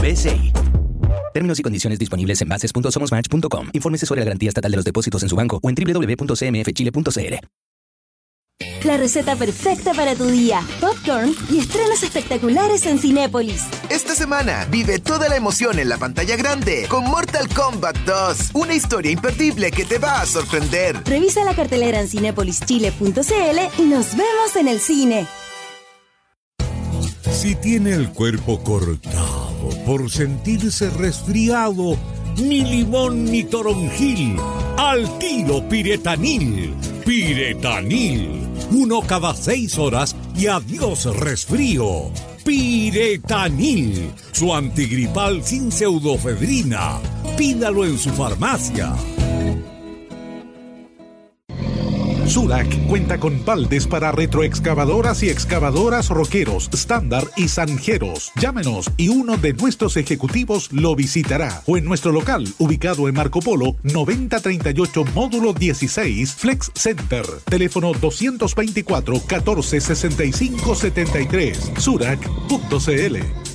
PSI. Términos y condiciones disponibles en bases.somosmatch.com. Infórmese sobre la garantía estatal de los depósitos en su banco o en www.cmfchile.cl. La receta perfecta para tu día. Popcorn y estrenos espectaculares en Cinépolis. Esta semana vive toda la emoción en la pantalla grande con Mortal Kombat 2. Una historia imperdible que te va a sorprender. Revisa la cartelera en cinepolischile.cl y nos vemos en el cine. Si tiene el cuerpo cortado por sentirse resfriado, ni limón ni toronjil, al tiro Piretanil. Piretanil, 1 cada 6 horas y adiós resfrío. Piretanil, su antigripal sin pseudofedrina. Pídalo en su farmacia. Surac cuenta con baldes para retroexcavadoras y excavadoras roqueros, estándar y zanjeros. Llámenos y uno de nuestros ejecutivos lo visitará. O en nuestro local, ubicado en Marco Polo, 9038 módulo 16, Flex Center. Teléfono 224 14 65 73. Surac.cl.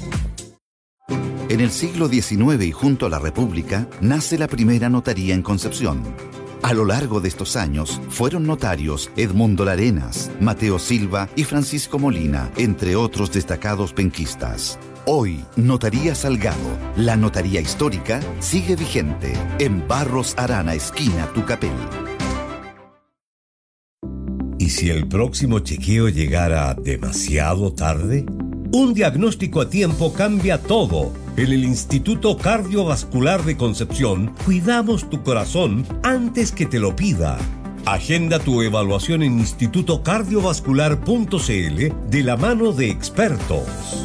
En el siglo XIX y junto a la República, nace la primera notaría en Concepción. A lo largo de estos años, fueron notarios Edmundo Larenas, Mateo Silva y Francisco Molina, entre otros destacados penquistas. Hoy, Notaría Salgado, la notaría histórica, sigue vigente en Barros Arana, esquina Tucapel. ¿Y si el próximo chequeo llegara demasiado tarde? Un diagnóstico a tiempo cambia todo. En el Instituto Cardiovascular de Concepción, cuidamos tu corazón antes que te lo pida. Agenda tu evaluación en institutocardiovascular.cl de la mano de expertos.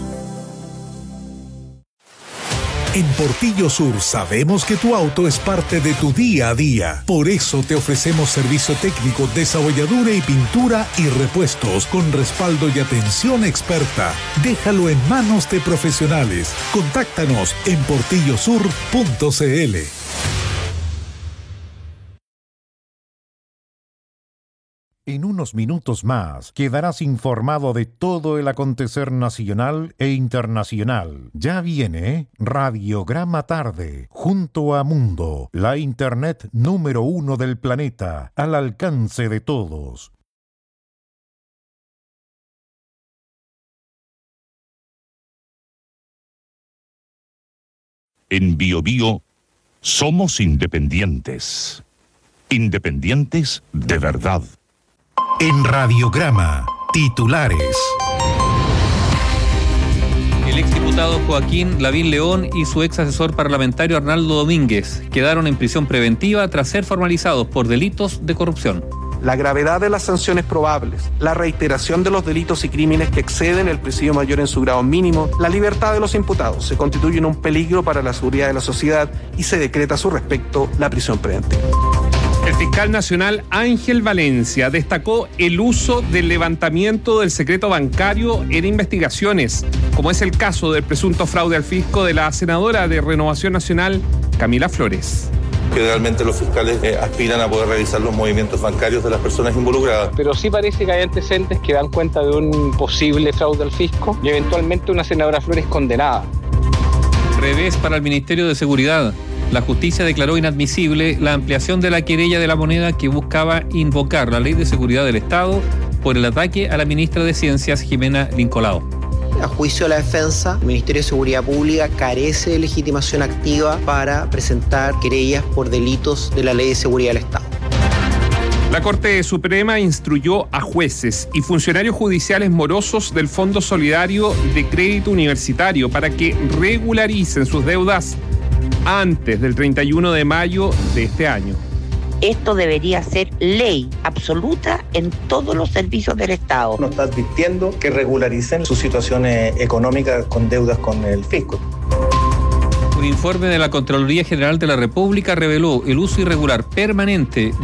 En Portillo Sur sabemos que tu auto es parte de tu día a día. Por eso te ofrecemos servicio técnico, desabolladura y pintura y repuestos con respaldo y atención experta. Déjalo en manos de profesionales. Contáctanos en portillosur.cl. En unos minutos más quedarás informado de todo el acontecer nacional e internacional. Ya viene Radiograma Tarde, junto a Mundo, la internet número 1 del planeta, al alcance de todos. En BioBio somos independientes. Independientes de verdad. En Radiograma, titulares. El exdiputado Joaquín Lavín León y su ex asesor parlamentario Arnaldo Domínguez quedaron en prisión preventiva tras ser formalizados por delitos de corrupción. La gravedad de las sanciones probables, la reiteración de los delitos y crímenes que exceden el presidio mayor en su grado mínimo, la libertad de los imputados se constituyen un peligro para la seguridad de la sociedad y se decreta a su respecto la prisión preventiva. El fiscal nacional Ángel Valencia destacó el uso del levantamiento del secreto bancario en investigaciones, como es el caso del presunto fraude al fisco de la senadora de Renovación Nacional, Camila Flores. Generalmente los fiscales aspiran a poder revisar los movimientos bancarios de las personas involucradas. Pero sí parece que hay antecedentes que dan cuenta de un posible fraude al fisco y eventualmente una senadora Flores condenada. Revés para el Ministerio de Seguridad. La justicia declaró inadmisible la ampliación de la querella de La Moneda que buscaba invocar la Ley de Seguridad del Estado por el ataque a la ministra de Ciencias, Jimena Lincolao. A juicio de la defensa, el Ministerio de Seguridad Pública carece de legitimación activa para presentar querellas por delitos de la Ley de Seguridad del Estado. La Corte Suprema instruyó a jueces y funcionarios judiciales morosos del Fondo Solidario de Crédito Universitario para que regularicen sus deudas antes del 31 de mayo de este año. Esto debería ser ley absoluta en todos los servicios del Estado. Nos está advirtiendo que regularicen su situación económica con deudas con el fisco. Un informe de la Contraloría General de la República reveló el uso irregular permanente